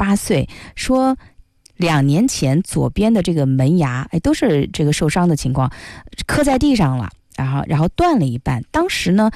58岁，说2年前左边的这个门牙都是这个受伤的情况，磕在地上了，然后断了一半。当时呢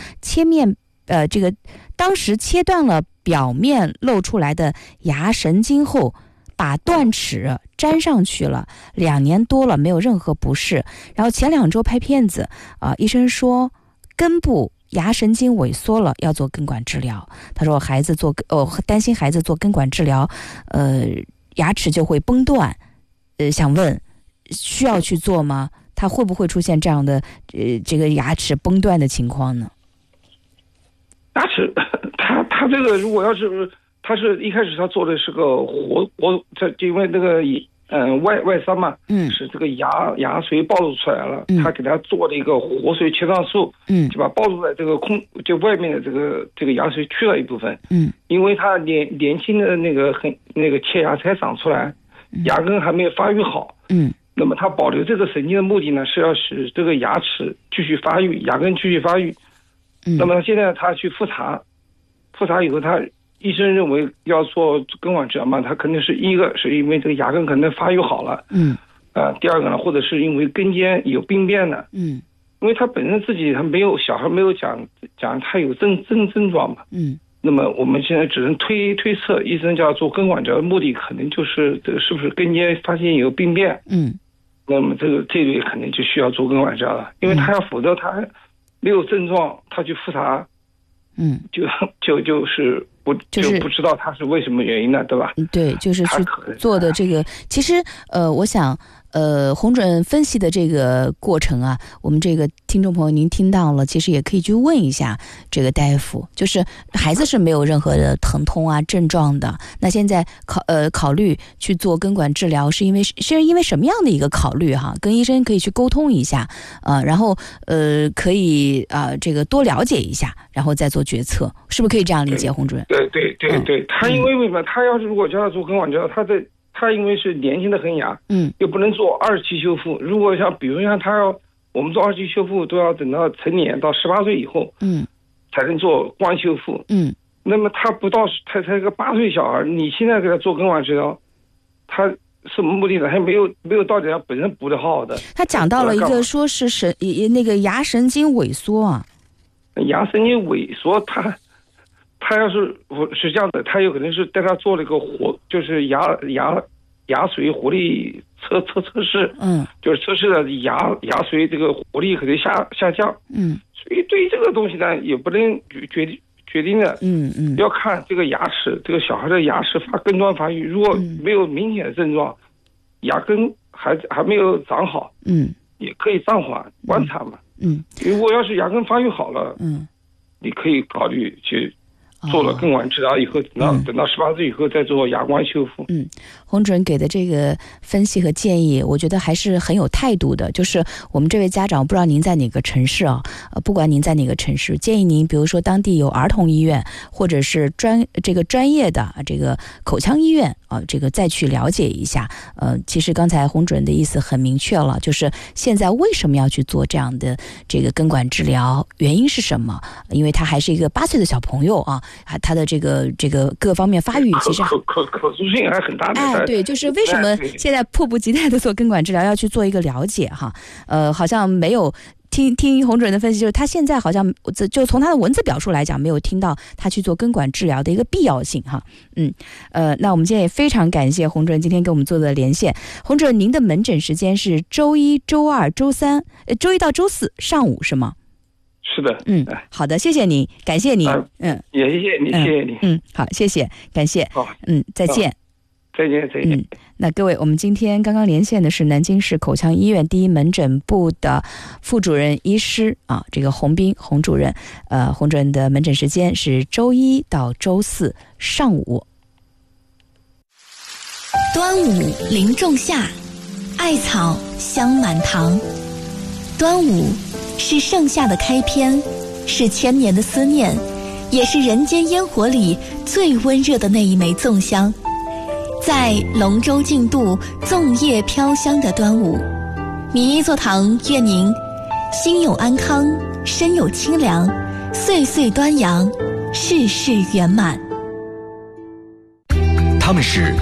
当时切断了表面露出来的牙神经后，把断齿粘上去了，2年多了没有任何不适。然后前2周拍片子医生说根部牙神经萎缩了，要做根管治疗。他说担心孩子做根管治疗牙齿就会崩断，想问需要去做吗？他会不会出现这样的这个牙齿崩断的情况呢？ 牙齿他这个如果要是他是一开始他做的是个因为那个外伤嘛，是这个牙髓暴露出来了，他给他做了一个活髓切断术，就把暴露在这个就外面的这个牙髓去了一部分，因为他年轻的那个切牙才长出来，牙根还没有发育好，那么他保留这个神经的目的呢，是要使这个牙齿继续发育，牙根继续发育。那么现在他去复查以后，他医生认为要做根管治疗嘛，他肯定是一个是因为这个牙根可能发育好了，第二个呢，或者是因为根尖有病变的，因为他本身自己他小孩没有讲他有症状嘛，那么我们现在只能推测，医生叫做根管治疗的目的可能就是这个是不是根尖发现有病变，那么这类可能就需要做根管治疗了，因为他要否则他没有症状，他去复查，就是不知道他是为什么原因呢，对吧？ 对，就是去做的这个，其实我想洪主任分析的这个过程啊，我们这个听众朋友您听到了，其实也可以去问一下这个大夫，就是孩子是没有任何的疼痛啊症状的，那现在考虑去做根管治疗是因为什么样的一个考虑哈？跟医生可以去沟通一下，然后可以这个多了解一下，然后再做决策，是不是可以这样理解，洪主任？ 对，他因为为什么他要是如果叫他做根管治疗，他因为是年轻的恒牙，又不能做2期修复。如果比如像我们做2期修复都要等到成年到18岁以后，才能做光修复。那么他不到他才个8岁小孩，你现在给他做根管治疗，他什么目的呢？还没有到底他本身补得好好的。他讲到了一个说是那个牙神经萎缩啊， 牙神经萎缩他要是这样的，他有可能是带他做了一个就是牙髓活力测试，就是测试的牙髓这个活力可能下降，所以对于这个东西呢，也不能决定的，要看这个牙齿，这个小孩的牙齿根端发育，如果没有明显的症状，牙根还没有长好，也可以暂缓观察嘛，如果要是牙根发育好了，你可以考虑去做了根管治疗以后，等到18岁以后再做牙冠修复。 洪主任给的这个分析和建议，我觉得还是很有态度的。就是我们这位家长，不知道您在哪个城市啊？不管您在哪个城市，建议您，比如说当地有儿童医院，或者是专业的这个口腔医院啊，这个再去了解一下。其实刚才洪主任的意思很明确了，就是现在为什么要去做这样的这个根管治疗，原因是什么？因为他还是一个8岁的小朋友啊。他的这个各方面发育其实可塑性还很大的。 对，就是为什么现在迫不及待的做根管治疗，要去做一个了解哈。好像没有听洪主任的分析，就是他现在好像就从他的文字表述来讲，没有听到他去做根管治疗的一个必要性哈。那我们今天也非常感谢洪主任今天跟我们做的连线。洪主任，您的门诊时间是周1、周2、周3，周1到周4上午是吗？ 是的， 好的，谢谢您，感谢您， 也谢谢你，谢谢你， 好，谢谢，感谢， 好， 再见， 再见， 那各位，我们今天刚刚连线的是南京市口腔医院第一门诊部的副主任医师啊，这个洪斌洪主任，洪主任的门诊时间是周1到周4上午。 端午临仲夏，艾草香满堂。端午是盛夏的开篇，是千年的思念，也是人间烟火里最温热的那一枚粽香。在龙舟竞渡、粽叶飘香的端午，米一座堂愿您心有安康，身有清凉，岁岁端阳，事事圆满。 他们是